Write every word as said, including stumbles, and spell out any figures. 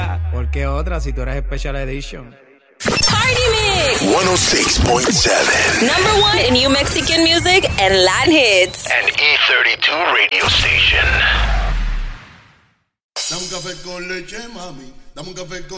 ¿Por qué otra si tú eres Special Edition? Party Mix ciento seis punto siete. Number one in New Mexican music and Latin hits. An E thirty-two radio station. Dame un café con leche, mami. Dame un café con